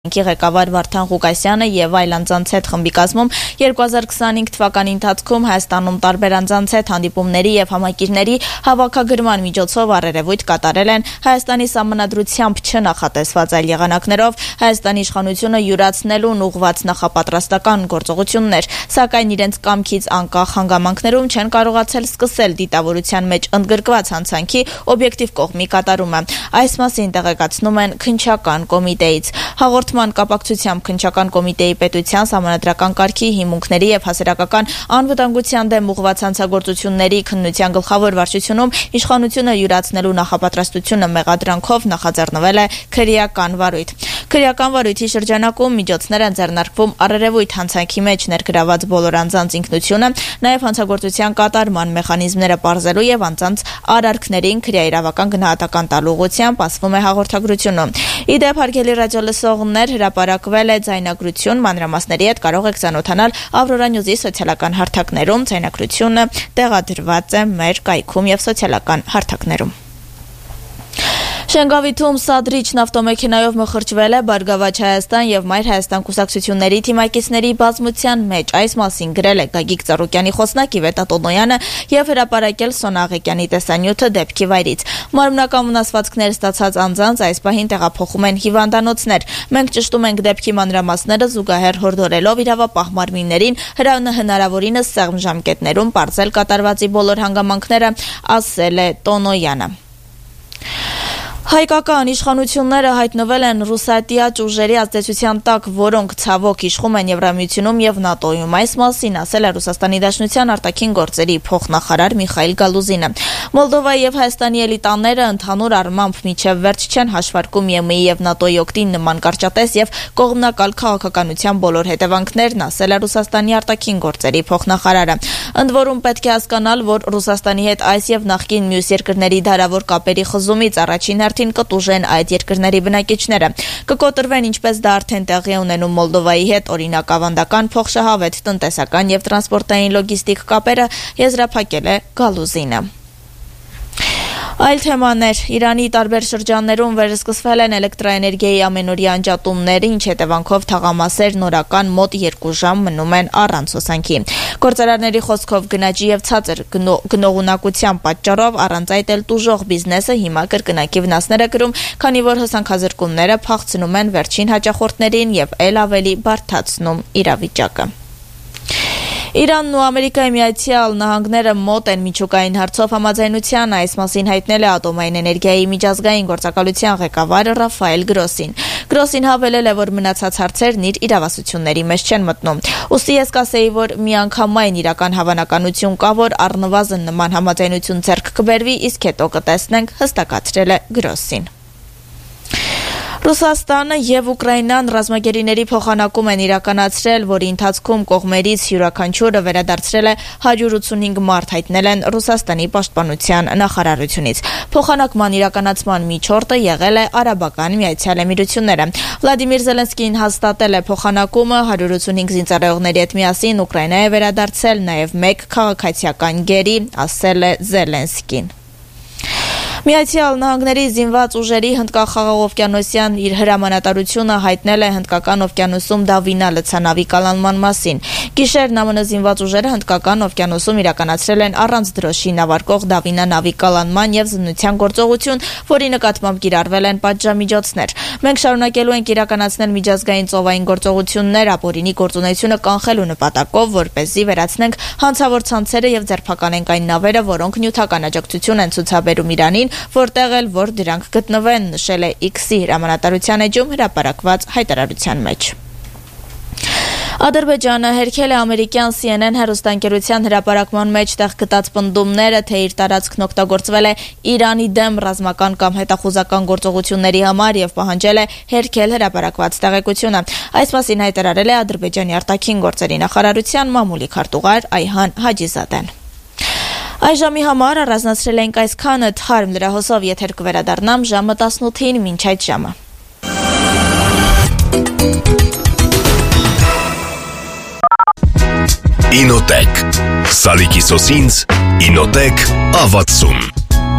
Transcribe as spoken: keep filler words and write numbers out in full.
Ղեկավար Վարդան Ղուկասյանը եւ այլ անձանց հետ խմբի կազմում երկու հազար քսանհինգ թվականի ընթացքում Հայաստանում տարբեր անձանց հետ հանդիպումների եւ համակիրների հավաքագրման միջոցով առերևույթ կատարել են Հայաստանի սահմանադրությամբ չնախատեսված այլ եղանակներով Հայաստանի իշխանությունը յուրացնելուն ուղղված նախապատրաստական գործողություններ, սակայն իրենց կամքից անկախ հանգամանքներում չեն կարողացել սկսել դիտավորության մեջ ընդգրկված հանցանքի օբյեկտիվ կողմի կատարումը։ Այս մասին տեղեկացնում են քննչական կոմիտեից։ Հաղորդման կապակցությամբ քննչական կոմիտեի պետության սահմանադրական կարգի հիմունքների եւ հասարակական անվտանգության դեմ ուղղված հանցագործությունների քննության գլխավոր վարչությունում իշխանությունը յուրացնելու նախապատրաստությունը մեղադրանքով նախաձեռնվել է քրեական վարույթ։ Քրեական վարույթի շրջանակում միջոցներ են ձեռնարկվում առերևույթ հանցանքի մեջ ներգրաված բոլոր անձանց ինքնությունը, նաեւ հանցագործության կատարման մեխանիզմները պարզելու եւ անձանց արարքներին քրեաիրավական գնահատական տալու ուղղությամբ ասվում է հաղորդագրությունում։ Իդեպ հարգելի ռադիոլսողներ, հրապարակվել է ձայնագրություն, մանրամասների հետ կարող եք ծանոթանալ Ավրորա Նյուզի սոցիալական հարթակներում, ձայնագրությունը տեղադրված է մեր կայքում եւ սոցիալական հարթակներում։ Շենգավիթում Սադրիչն ավտոմեքենայով մխրճվել է Բարգավաճ Հայաստան եւ Մայր Հայաստան կուսակցությունների թիմակիցների բազմության մեջ։ Այս մասին գրել է Գագիկ Ծառուկյանի խոսնակի Վետա Տոնոյանը եւ հրապարակել Սոնա Աղեկյանի տեսանյութը դեպքի վայրից։ Մարմնական վնասվածքներ ստացած անձանց այս պահին տեղափոխում են հիվանդանոցներ։ Մենք ճշտում ենք դեպքի մանրամասները զուգահեռ հորդորելով իրավապահ մարմիններին հնարավորինս սեղմ ժամկետներում պարզել կատարվածի բոլոր հանգամանքները, ասել է Տոնոյանը։ Հայկական իշխանությունները հայտնվել են ռուսատիաճ ուժերի ազդեցության տակ, որոնք ցավոք իշխում են Եվրամիությունում եւ ՆԱՏՕ-ում։ Այս մասին ասել է Ռուսաստանի Դաշնության արտաքին գործերի փոխնախարար Միխայիլ Գալուզինը։ Մոլդովայի եւ Հայաստանի էլիտաները ընդհանուր առմամբ միջև վերջ չեն հաշվարկում ԵՄ-ի եւ ՆԱՏՕ-ի օգտին նման կարճատես եւ կողմնակալ քաղաքականության բոլոր հետևանքներն, ասել է Ռուսաստանի արտաքին գործերի փոխնախարարը։ Ընդ որում պետք է հասկանալ, որ Ռուսաստանի հետ այս եւ նախկին մյուս երկրների դարավոր կապերի խզումից առաջին հերթին կտուժեն այդ երկրների բնակիչները։ Կկոտրվեն, ինչպես դա արդեն տեղի ունենում Մոլդովայի հետ, օրինակ ավանդական փոխշահավետ տնտեսական եւ տրանսպորտային լոգիստիկ կապերը, եզրափակել է Գալուզինը։ Այլ թեմաներ. Իրանի տարբեր շրջաններում վերսկսվել են էլեկտրաէներգիայի ամենօրյա անջատումներ, ինչ հետևանքով թաղամասեր նորական մոտ երկու ժամ մնում են առանց հոսանքի։ Գործարարների խոսքով գնաճի եւ ցածր գնողունակության պատճառով առանց այդ էլ տուժող բիզնեսը հիմա կրկնակի վնասներ է կրում, քանի որ հոսանքազրկումները փախցնում են վերջին հաճախորդներին եւ ել ավելի բարդացնում իրավիճակը։ Իրանն ու Ամերիկայի Միացյալ Նահանգները մոտ են միջուկային հարցով համաձայնության, այս մասին հայտնել է ատոմային էներգիայի միջազգային գործակալության ղեկավար Ռաֆայել Գրոսին։ Գրոսին հավելել է, որ մնացած հարցերն իր իրավասությունների մեջ չեն մտնում։ Ուստի ես կասեի, որ միանգամայն իրական հավանականություն կա, որ առնվազն նման համաձայնություն ձեռք կբերվի, իսկ հետո կտեսնենք, հստակացրել է Գրոսին։ Ռուսաստանը եւ Ուկրաինան ռազմագերիների փոխանակում են իրականացրել, որի ընթացքում կողմերից յուրաքանչյուրը վերադարձրել է հարյուր ութսունհինգ մարդ, հայտնել են Ռուսաստանի պաշտպանության նախարարությունից։ Փոխանակման իրականացման միջորդը եղել է Արաբական Միացյալ Էմիրությունները։ Վլադիմիր Զելենսկին հաստատել է փոխանակումը, հարյուր ութսունհինգ զինծառայողների հետ միասին Ուկրաինա է վերադարձել նաեւ մեկ քաղաքացիական գերի, ասել է Զելենսկին։ Միացյալ Նահանգների զինված ուժերի հնդկախաղաղօվկիանոսյան իր հրամանատարությունը հայտնել է հնդկական օվկիանոսում Դավինա լցանավի կալանման մասին։ Գիշերն ԱՄՆ զինված ուժերը հնդկական օվկիանոսում իրականացրել են առանց դրոշի նավարկող Դավինա նավի կալանման եւ զննության գործողություն, որի նկատմամբ կիրառվել են պատժամիջոցներ։ Մենք շարունակելու ենք իրականացնել միջազգային ծովային գործողություններ ապօրինի գործունեությունը կանխելու նպատակով, որպեսզի վերացնենք հանցավոր ցանցերը եւ ձերբակալենք այն նավերը, որոնք նյութական աջակցություն են ցուցաբերում Իրանին, որտեղ էլ որ դրանք գտնվեն, նշել է X-ի հրամանատարության էջում հրապարակված հայտարարության մեջ։ Ադրբեջանը հերքել է ամերիկյան C N N հեռուստաընկերության հրապարակման մեջ տեղ գտած պնդումները, թե իր տարածքն օգտագործվել է Իրանի դեմ ռազմական կամ հետախուզական գործողությունների համար եւ պահանջել է հերքել հրապարակված տեղեկությունը։ Այս մասին հայտարարել է Ադրբեջանի արտաքին գործերի նախարարության մամուլի քարտուղար Այհան Հաջիզադեն։ Այժմի համար առանձնացրել ենք այսքանը, թարմ լրահոսով եթեր կվերադառնամ ժամը տասնութին, մինչ այդ ժամը։ Ինոտեք Սալիկի սոսինց Ինոտեք ավացում